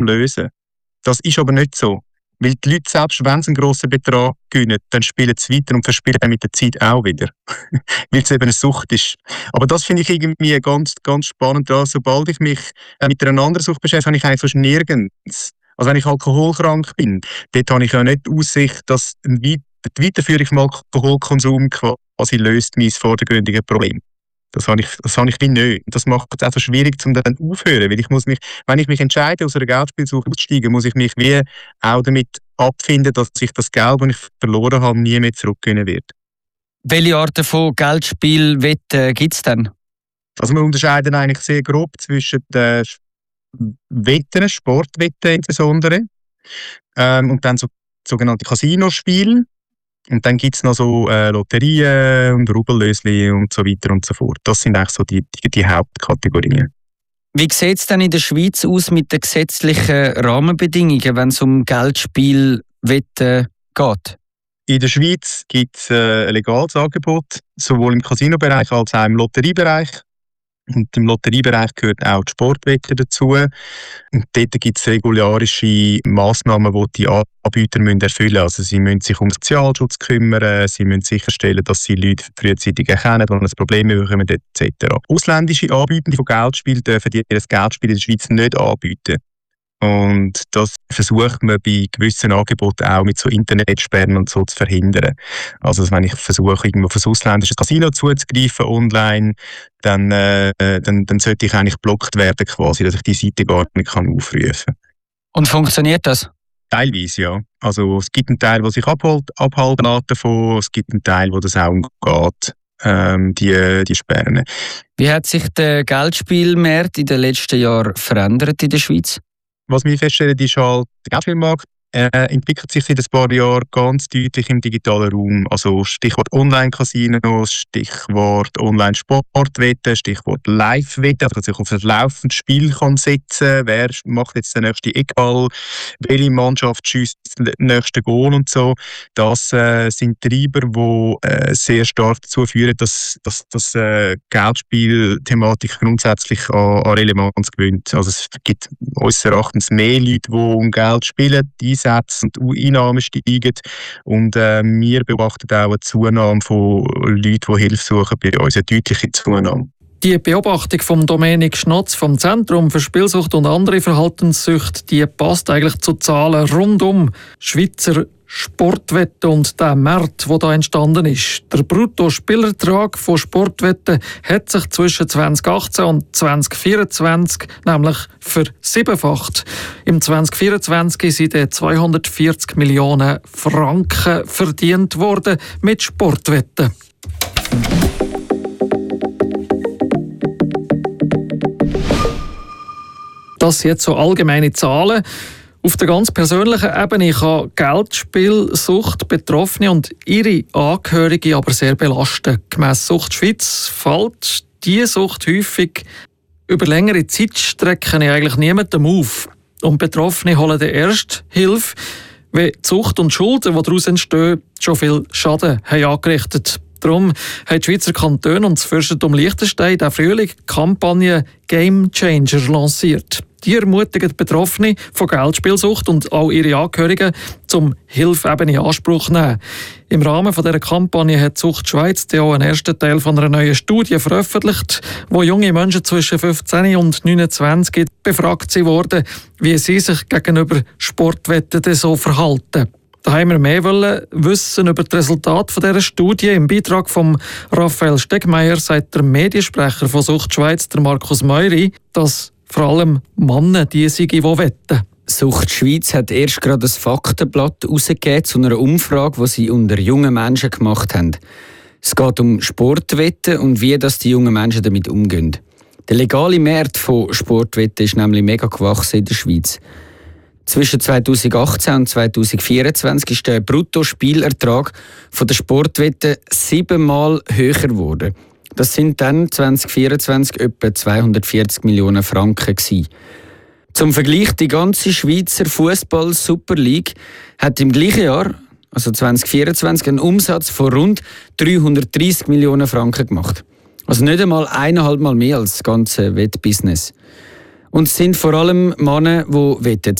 lösen. Das ist aber nicht so. Weil die Leute, selbst wenn sie einen grossen Betrag gewinnen, dann spielen sie weiter und verspielen dann mit der Zeit auch wieder. Weil es eben eine Sucht ist. Aber das finde ich irgendwie ganz, ganz spannend. Sobald ich mich mit einer anderen Sucht beschäftige, habe ich eigentlich fast nirgends. Also wenn ich alkoholkrank bin, dort habe ich ja nicht die Aussicht, dass die Weiterführung vom Alkoholkonsum quasi löst mein vordergründiges Problem. Das habe ich wie nicht. Das macht es einfach schwierig, um dann aufzuhören. Weil wenn ich mich entscheide, aus einer Geldspielsucht auszusteigen, muss ich mich wie auch damit abfinden, dass ich das Geld, das ich verloren habe, nie mehr zurückgewinnen werde. Welche Arten von Geldspielwetten gibt es denn? Also wir unterscheiden eigentlich sehr grob zwischen den Wetten, Sportwetten insbesondere, und dann so sogenannte Casinospiele. Und dann gibt es noch so Lotterien und Rubellösli und so weiter und so fort. Das sind eigentlich so die Hauptkategorien. Wie sieht es denn in der Schweiz aus mit den gesetzlichen Rahmenbedingungen, wenn es um Geldspielwetten geht? In der Schweiz gibt es ein legales Angebot, sowohl im Casinobereich als auch im Lotteriebereich. Und im Lotteriebereich gehört auch die Sportwette dazu. Und dort gibt es regularische Massnahmen, die die Anbieter erfüllen müssen. Also sie müssen sich um Sozialschutz kümmern, sie müssen sicherstellen, dass sie Leute frühzeitig erkennen, die ein Problem bekommen, etc. Ausländische Anbieter von Geldspielen dürfen ihr Geldspiel in der Schweiz nicht anbieten. Und das versucht man bei gewissen Angeboten auch mit so Internetsperren und so zu verhindern. Also wenn ich versuche, irgendwo auf ein ausländisches Casino zuzugreifen online, dann sollte ich eigentlich geblockt werden quasi, dass ich die Seite gar nicht aufrufen kann. Und funktioniert das? Teilweise, ja. Also es gibt einen Teil, der sich abhalten lässt davon, es gibt einen Teil, wo das auch geht. Die Sperren. Wie hat sich der Geldspielmarkt in den letzten Jahren verändert in der Schweiz? Was wir feststellen, ist halt, der Geldspielmarkt entwickelt sich seit ein paar Jahren ganz deutlich im digitalen Raum. Also Stichwort Online-Casinos, Stichwort Online-Sportwetten, Stichwort Live-Wetten, also dass ich auf ein laufendes Spiel kann setzen, wer macht jetzt den nächsten Eckball, welche Mannschaft schießt den nächsten Goal und so. Das sind Treiber, die sehr stark dazu führen, dass Geldspielthematik grundsätzlich an Relevanz gewinnt. Also es gibt unseres Erachtens mehr Leute, die um Geld spielen, Einsätze und Einnahmen steigen. Und wir beobachten auch eine Zunahme von Leuten, die Hilfe suchen, bei uns eine deutliche Zunahme. Die Beobachtung von Dominik Schnotz vom Zentrum für Spielsucht und andere Verhaltenssüchte, die passt eigentlich zu Zahlen rund um Schweizer Sportwetten und der Markt, der da entstanden ist. Der Bruttospielertrag von Sportwetten hat sich zwischen 2018 und 2024 nämlich versiebenfacht. Im 2024 sind 240 Millionen Franken verdient worden mit Sportwetten. Das sind jetzt so allgemeine Zahlen. Auf der ganz persönlichen Ebene kann Geldspielsucht Betroffene und ihre Angehörige aber sehr belasten. Gemäss Sucht Schweiz fällt diese Sucht häufig über längere Zeitstrecken eigentlich niemandem auf. Und Betroffene holen dann erst Hilfe, wenn die Sucht und Schulden, die daraus entstehen, schon viel Schaden haben angerichtet. Darum haben die Schweizer Kantone und das Fürstentum Liechtenstein diesen Frühling die Kampagne Game Changer lanciert. Die ermutigen Betroffene von Geldspielsucht und auch ihre Angehörigen, zum Hilfe eben in Anspruch zu nehmen. Im Rahmen dieser Kampagne hat Sucht Schweiz auch einen ersten Teil von einer neuen Studie veröffentlicht, wo junge Menschen zwischen 15 und 29 befragt wurden, wie sie sich gegenüber Sportwetten so verhalten. Da haben wir mehr wissen über das Resultat dieser Studie. Im Beitrag von Raphael Stegmeier sagt der Mediensprecher von Sucht Schweiz, der Markus Meury, dass vor allem Männer die sind, die wetten. Sucht Schweiz hat erst gerade ein Faktenblatt herausgegeben zu einer Umfrage, die sie unter jungen Menschen gemacht haben. Es geht um Sportwetten und wie das die jungen Menschen damit umgehen. Der legale Markt von Sportwetten ist nämlich mega gewachsen in der Schweiz. Zwischen 2018 und 2024 ist der Bruttospielertrag von der Sportwetten 7-mal höher geworden. Das sind dann 2024 etwa 240 Millionen Franken gewesen. Zum Vergleich, die ganze Schweizer Fußball-Super League hat im gleichen Jahr, also 2024, einen Umsatz von rund 330 Millionen Franken gemacht. Also nicht einmal 1,5 Mal mehr als das ganze Wettbusiness. Und es sind vor allem Männer, die wetten.